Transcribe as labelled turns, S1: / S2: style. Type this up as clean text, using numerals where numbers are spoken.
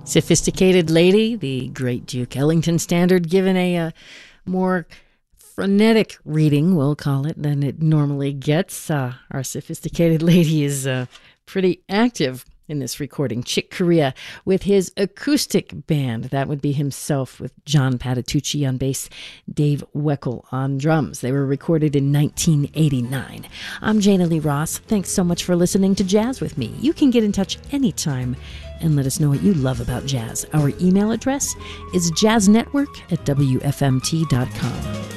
S1: Sophisticated Lady, the great Duke Ellington standard, given a more frenetic reading, we'll call it, than it normally gets. Our Sophisticated Lady is pretty active in this recording. Chick Corea with his acoustic band. That would be himself with John Patitucci on bass, Dave Weckl on drums. They were recorded in 1989. I'm Jana Lee Ross. Thanks so much for listening to Jazz with me. You can get in touch anytime and let us know what you love about jazz. Our email address is jazznetwork@wfmt.com.